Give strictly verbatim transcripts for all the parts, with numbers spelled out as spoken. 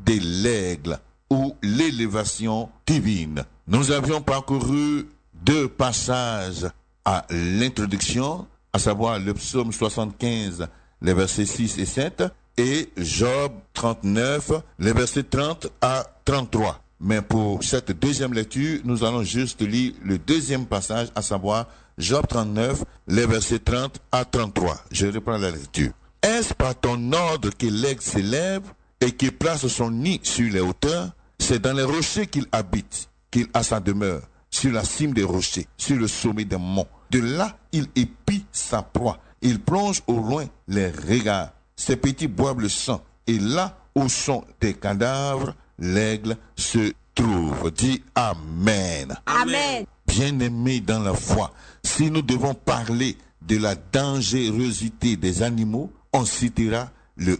de l'aigle ou l'élévation divine. Nous avions parcouru deux passages à l'introduction, à savoir le psaume soixante-quinze, les versets six et sept, et Job trente-neuf, les versets trente à trente-trois. Mais pour cette deuxième lecture, nous allons juste lire le deuxième passage, à savoir Job trente-neuf, les versets trente à trente-trois. Je reprends la lecture. Est-ce par ton ordre que l'aigle s'élève et qu'il place son nid sur les hauteurs? C'est dans les rochers qu'il habite, qu'il a sa demeure, sur la cime des rochers, sur le sommet des monts. De là, il épie sa proie. Il plonge au loin les regards. Ses petits boivent le sang. Et là où sont des cadavres, l'aigle se trouve. Dis Amen. Amen. Bien-aimés dans la foi, si nous devons parler de la dangerosité des animaux, on citera le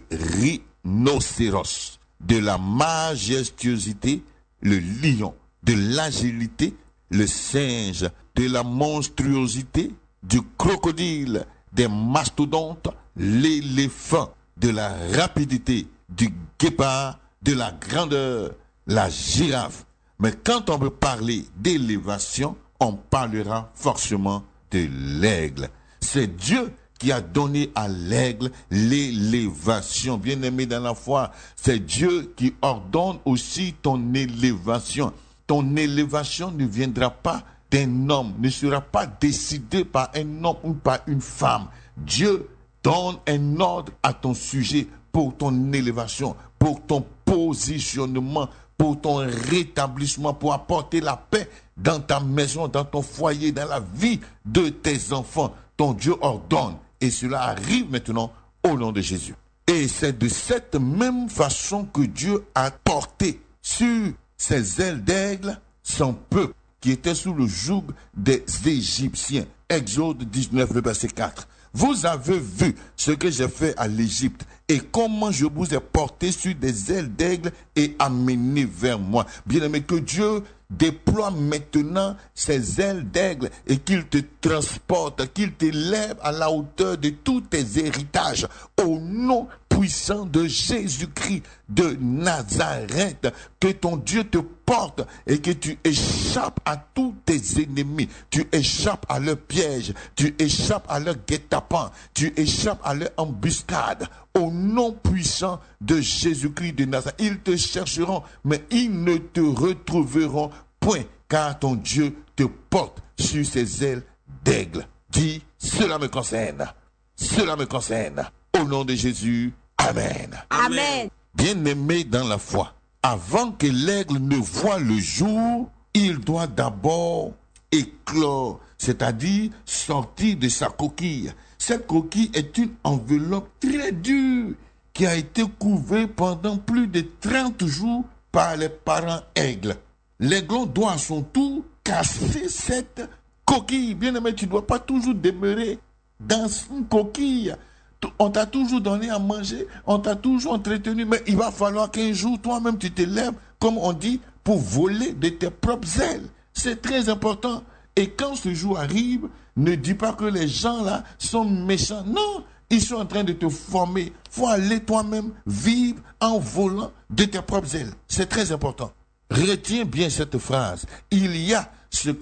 rhinocéros, de la majestuosité, le lion, de l'agilité, le singe, de la monstruosité, du crocodile, des mastodontes, l'éléphant, de la rapidité, du guépard, de la grandeur, la girafe. Mais quand on veut parler d'élévation, on parlera forcément de l'aigle. C'est Dieu qui a donné à l'aigle l'élévation. Bien-aimé dans la foi, c'est Dieu qui ordonne aussi ton élévation. Ton élévation ne viendra pas d'un homme, ne sera pas décidée par un homme ou par une femme. Dieu donne un ordre à ton sujet pour ton élévation, pour ton positionnement, pour ton rétablissement, pour apporter la paix dans ta maison, dans ton foyer, dans la vie de tes enfants. Ton Dieu ordonne et cela arrive maintenant au nom de Jésus. Et c'est de cette même façon que Dieu a porté sur ses ailes d'aigle son peuple qui était sous le joug des Égyptiens. Exode dix-neuf, le verset quatre. Vous avez vu ce que j'ai fait à l'Égypte et comment je vous ai porté sur des ailes d'aigle et amené vers moi. Bien-aimé, que Dieu déploie maintenant ses ailes d'aigle et qu'il te transporte, qu'il t'élève à la hauteur de tous tes héritages au nom puissant de Jésus-Christ de Nazareth. Que ton Dieu te porte et que tu échappes à tous tes ennemis. Tu échappes à leurs pièges. Tu échappes à leurs guet-apens. Tu échappes à leur embuscade. Au nom puissant de Jésus-Christ de Nazareth. Ils te chercheront, mais ils ne te retrouveront point, car ton Dieu te porte sur ses ailes d'aigle. Dis, cela me concerne. Cela me concerne. Au nom de Jésus, Amen. Amen. Bien-aimé dans la foi, avant que l'aigle ne voie le jour, il doit d'abord éclore, c'est-à-dire sortir de sa coquille. Cette coquille est une enveloppe très dure qui a été couverte pendant plus de trente jours par les parents aigles. L'aiglon doit à son tour casser cette coquille. Bien-aimé, tu ne dois pas toujours demeurer dans une coquille. On t'a toujours donné à manger, on t'a toujours entretenu, mais il va falloir qu'un jour, toi-même, tu te lèves, comme on dit, pour voler de tes propres ailes. C'est très important. Et quand ce jour arrive, ne dis pas que les gens là sont méchants. Non, ils sont en train de te former. Il faut aller toi-même vivre en volant de tes propres ailes. C'est très important. Retiens bien cette phrase. Il y a ce